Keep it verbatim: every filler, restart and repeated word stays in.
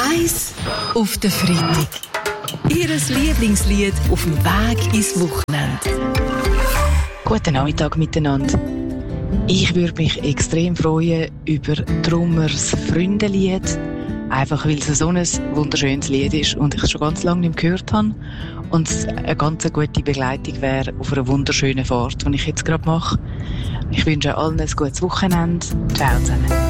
Eins auf den Freitag. Ihr Lieblingslied auf dem Weg ins Wochenende. Guten Nachmittag miteinander. Ich würde mich extrem freuen über Trummers Freundelied. Einfach weil es so ein wunderschönes Lied ist und ich es schon ganz lange nicht mehr gehört habe. Und es eine ganz gute Begleitung wäre auf einer wunderschönen Fahrt, die ich jetzt gerade mache. Ich wünsche allen ein gutes Wochenende. Ciao zusammen.